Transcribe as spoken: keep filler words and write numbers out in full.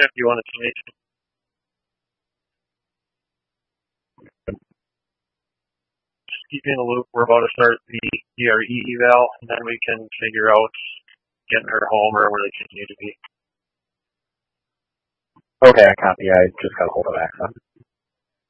check you on information. Just keep you in the loop. We're about to start the D R E eval, and then we can figure out getting her home or where they continue to be. Okay, I copy. I just got a hold of Axon.